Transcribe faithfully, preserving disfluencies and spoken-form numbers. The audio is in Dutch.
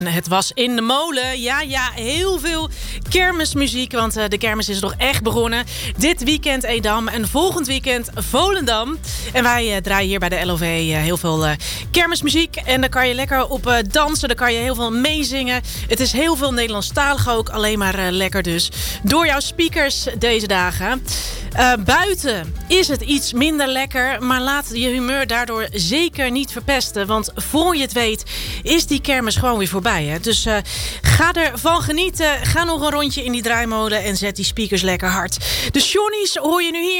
Het was in de molen. Ja, ja, heel veel kermismuziek. Want uh, de kermis is nog echt begonnen. Dit weekend Edam en volgend weekend Volendam. En wij uh, draaien hier bij de L O V uh, heel veel uh, kermismuziek. En daar kan je lekker op uh, dansen. Daar kan je heel veel meezingen. Het is heel veel Nederlandstalig ook. Alleen maar uh, lekker dus. Door jouw speakers deze dagen. Uh, buiten is het iets minder lekker. Maar laat je humeur daardoor zeker niet verpesten. Want voor je het weet is die kermis gewoon weer voorbij. Hè? Dus uh, ga ervan genieten. Ga nog een rondje in die draaimolen en zet die speakers lekker hard. De Johnny's hoor je nu hier.